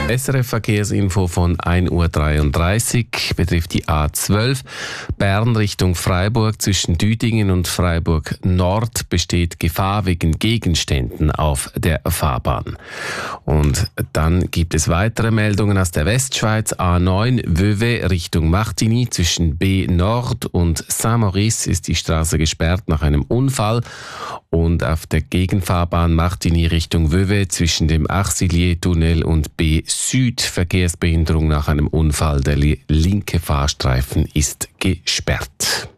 SRF Verkehrsinfo von 1:33 Uhr betrifft die A12. Bern Richtung Freiburg zwischen Düdingen und Freiburg Nord besteht Gefahr wegen Gegenständen auf der Fahrbahn. Und dann gibt es weitere Meldungen aus der Westschweiz. A9 Vevey Richtung Martigny zwischen B Nord und Saint-Maurice ist die Straße gesperrt nach einem Unfall. Und auf der Gegenfahrbahn Martigny Richtung Vevey zwischen dem Arcillier-Tunnel und B Süd Verkehrsbehinderung nach einem Unfall. Der linke Fahrstreifen ist gesperrt.